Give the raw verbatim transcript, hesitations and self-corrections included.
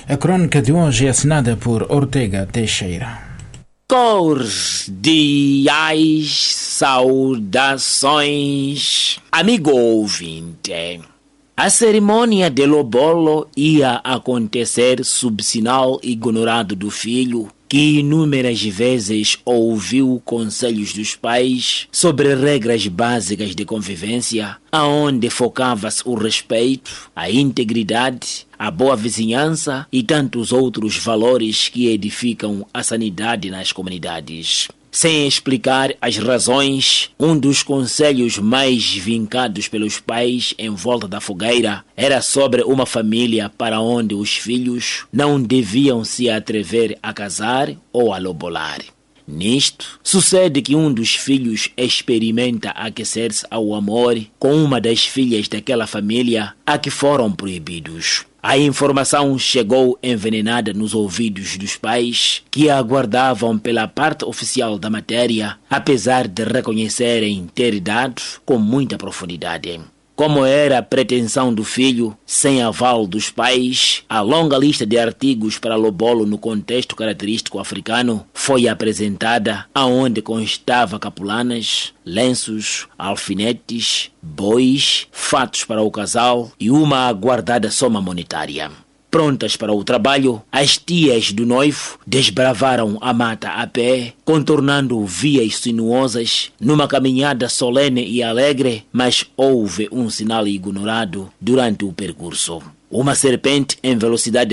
A crônica de hoje é assinada por Ortega Teixeira. Cordiais saudações, amigo ouvinte. A cerimônia de lobolo ia acontecer sob sinal ignorado do filho, que inúmeras vezes ouviu conselhos dos pais sobre regras básicas de convivência, aonde focava-se o respeito, a integridade, a boa vizinhança e tantos outros valores que edificam a sanidade nas comunidades. Sem explicar as razões, um dos conselhos mais vincados pelos pais em volta da fogueira era sobre uma família para onde os filhos não deviam se atrever a casar ou a lobolar. Nisto, sucede que um dos filhos experimenta aquecer-se ao amor com uma das filhas daquela família a que foram proibidos. A informação chegou envenenada nos ouvidos dos pais, que aguardavam pela parte oficial da matéria, apesar de reconhecerem ter dado com muita profundidade. Como era a pretensão do filho, sem aval dos pais, a longa lista de artigos para lobolo no contexto característico africano foi apresentada, aonde constava capulanas, lenços, alfinetes, bois, fatos para o casal e uma aguardada soma monetária. Prontas para o trabalho, as tias do noivo desbravaram a mata a pé, contornando vias sinuosas, numa caminhada solene e alegre, mas houve um sinal ignorado durante o percurso. Uma serpente em velocidade